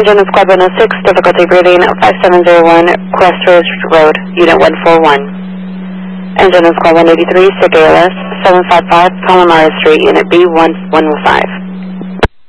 Engine of Squad 106, difficulty reading 5701, Crest Ridge Road, Unit 141. Engine of Squad 183, Sid ALS, 755, Palomar Street, Unit B1105.